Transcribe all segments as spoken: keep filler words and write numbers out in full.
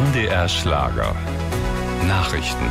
N D R Schlager. Nachrichten.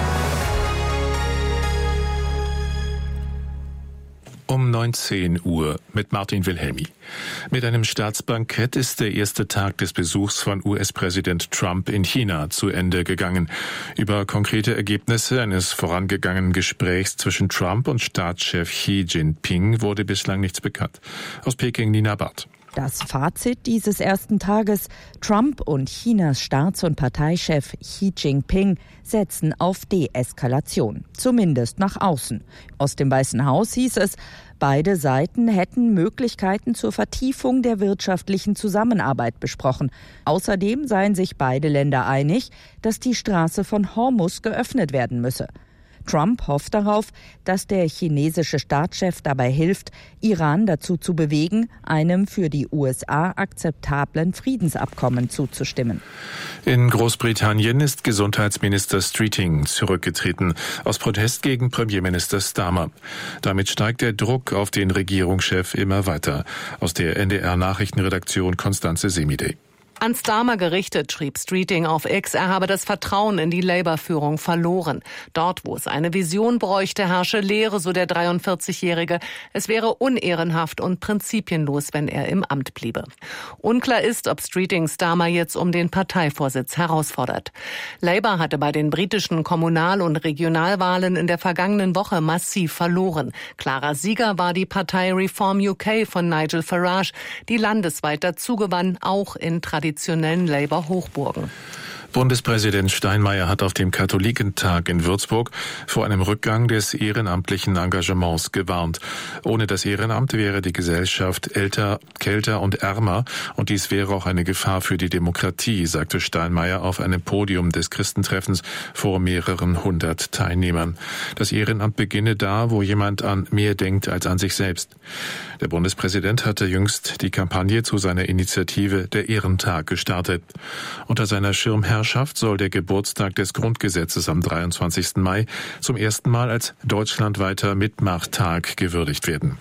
Um neunzehn Uhr mit Martin Wilhelmi. Mit einem Staatsbankett ist der erste Tag des Besuchs von U S-Präsident Trump in China zu Ende gegangen. Über konkrete Ergebnisse eines vorangegangenen Gesprächs zwischen Trump und Staatschef Xi Jinping wurde bislang nichts bekannt. Aus Peking Nina Barth. Das Fazit dieses ersten Tages: Trump und Chinas Staats- und Parteichef Xi Jinping setzen auf Deeskalation, zumindest nach außen. Aus dem Weißen Haus hieß es, beide Seiten hätten Möglichkeiten zur Vertiefung der wirtschaftlichen Zusammenarbeit besprochen. Außerdem seien sich beide Länder einig, dass die Straße von Hormuz geöffnet werden müsse. Trump hofft darauf, dass der chinesische Staatschef dabei hilft, Iran dazu zu bewegen, einem für die U S A akzeptablen Friedensabkommen zuzustimmen. In Großbritannien ist Gesundheitsminister Streeting zurückgetreten, aus Protest gegen Premierminister Starmer. Damit steigt der Druck auf den Regierungschef immer weiter. Aus der N D R-Nachrichtenredaktion Konstanze Semidey. An Starmer gerichtet schrieb Streeting auf X, er habe das Vertrauen in die Labour-Führung verloren. Dort, wo es eine Vision bräuchte, herrsche Leere, so der dreiundvierzigjährige. Es wäre unehrenhaft und prinzipienlos, wenn er im Amt bliebe. Unklar ist, ob Streeting Starmer jetzt um den Parteivorsitz herausfordert. Labour hatte bei den britischen Kommunal- und Regionalwahlen in der vergangenen Woche massiv verloren. Klarer Sieger war die Partei Reform U K von Nigel Farage, die landesweit dazugewann, auch in traditionellen traditionellen Labour-Hochburgen. Bundespräsident Steinmeier hat auf dem Katholikentag in Würzburg vor einem Rückgang des ehrenamtlichen Engagements gewarnt. Ohne das Ehrenamt wäre die Gesellschaft älter, kälter und ärmer und dies wäre auch eine Gefahr für die Demokratie, sagte Steinmeier auf einem Podium des Christentreffens vor mehreren hundert Teilnehmern. Das Ehrenamt beginne da, wo jemand an mehr denkt als an sich selbst. Der Bundespräsident hatte jüngst die Kampagne zu seiner Initiative Der Ehrentag gestartet. Unter seiner Schirmherrschaft soll der Geburtstag des Grundgesetzes am dreiundzwanzigsten Mai zum ersten Mal als deutschlandweiter Mitmachtag gewürdigt werden.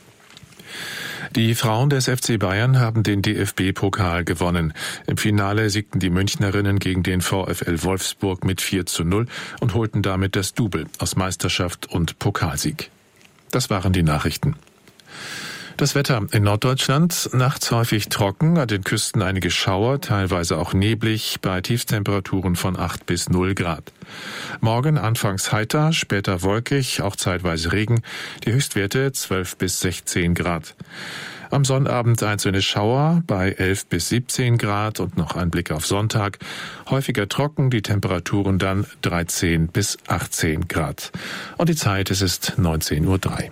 Die Frauen des F C Bayern haben den D F B-Pokal gewonnen. Im Finale siegten die Münchnerinnen gegen den VfL Wolfsburg mit vier zu null und holten damit das Double aus Meisterschaft und Pokalsieg. Das waren die Nachrichten. Das Wetter in Norddeutschland: nachts häufig trocken, an den Küsten einige Schauer, teilweise auch neblig, bei Tiefstemperaturen von acht bis null Grad. Morgen anfangs heiter, später wolkig, auch zeitweise Regen, die Höchstwerte zwölf bis sechzehn Grad. Am Sonnabend einzelne Schauer bei elf bis siebzehn Grad und noch ein Blick auf Sonntag. Häufiger trocken, die Temperaturen dann dreizehn bis achtzehn Grad. Und die Zeit, es ist neunzehn Uhr drei.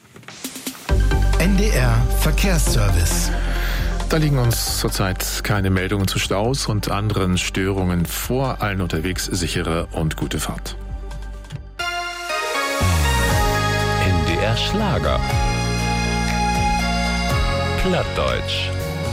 N D R Verkehrsservice. Da liegen uns zurzeit keine Meldungen zu Staus und anderen Störungen vor. Allen unterwegs sichere und gute Fahrt. N D R Schlager. Plattdeutsch.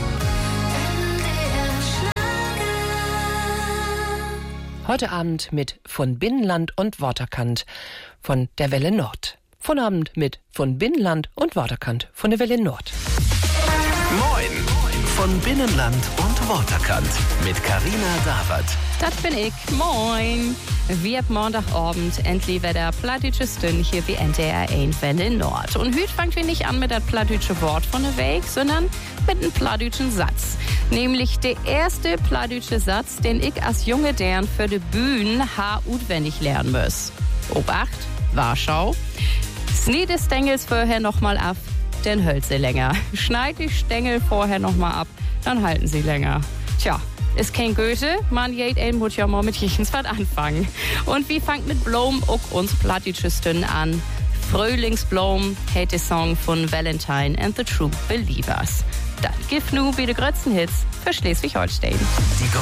Heute Abend mit Von Binnenland und Waterkant von der Welle Nord. Von Abend mit Von Binnenland und Waterkant von der Welle Nord. Moin von Binnenland und Waterkant mit Carina Dawert. Das bin ich. Moin. Wie ab Montagabend endlich wieder plattdeutsche Stunde hier wie N D R eins Welle Nord. Und heute fangen wir nicht an mit das plattdeutsche Wort von der Weg, sondern mit einem plattdeutschen Satz. Nämlich der erste plattdeutsche Satz, den ich als junge Dern für die Bühne auswendig lernen muss. Obacht, Warschau. Schneid die Stängel vorher nochmal ab, dann hält sie länger. Schneid die Stängel vorher nochmal ab, dann halten sie länger. Tja, ist kein Goethe, man jed ein muss ja mal mit Jichens was anfangen. Und wie fangt mit Blom auch uns plattdeutsche Stunden an? Frühlingsblom, hätte Song von Valentine and the True Believers. Dann gibt nu wieder Grötzenhits für Schleswig-Holstein. Die